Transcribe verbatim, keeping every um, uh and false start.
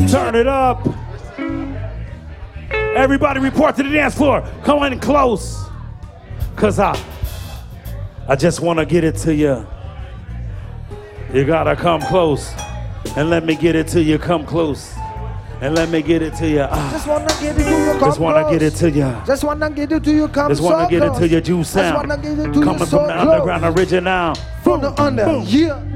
Turn it up. Everybody report to the dance floor. Come in close. Cause I, I just want to get it to you. You gotta come close. And let me get it to you. Come close. And let me get it to you. Ah. Just wanna get it to you. Come Just wanna close. get it to you. Just wanna get it to you. Come Just wanna so get close. it to you. Juice sound. Just wanna get it to Coming you so from the close. underground original. From the under. Boom. Yeah.